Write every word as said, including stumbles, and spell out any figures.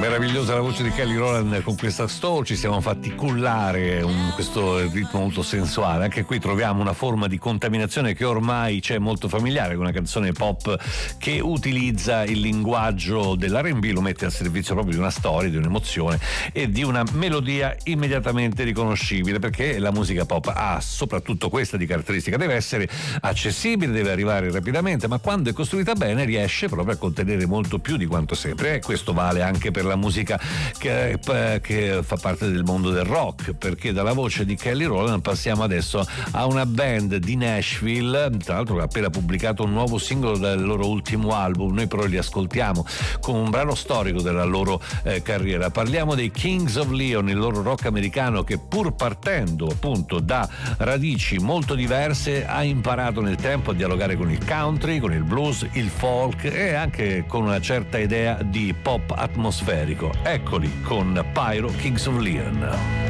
Meravigliosa la voce di Kelly Rowland con questa Store, ci siamo fatti cullare un, questo ritmo molto sensuale. Anche qui troviamo una forma di contaminazione che ormai c'è molto familiare, con una canzone pop che utilizza il linguaggio dell'R and B, lo mette al servizio proprio di una storia, di un'emozione e di una melodia immediatamente riconoscibile, perché la musica pop ha soprattutto questa di caratteristica: deve essere accessibile, deve arrivare rapidamente, ma quando è costruita bene riesce proprio a contenere molto più di quanto sempre. E questo vale anche per la musica che, che fa parte del mondo del rock, perché dalla voce di Kelly Rowland passiamo adesso a una band di Nashville, tra l'altro ha appena pubblicato un nuovo singolo dal loro ultimo album. Noi però li ascoltiamo come un brano storico della loro eh, carriera. Parliamo dei Kings of Leon, il loro rock americano che, pur partendo appunto da radici molto diverse, ha imparato nel tempo a dialogare con il country, con il blues, il folk e anche con una certa idea di pop atmosferico. Eccoli con Pyro, Kings of Leon.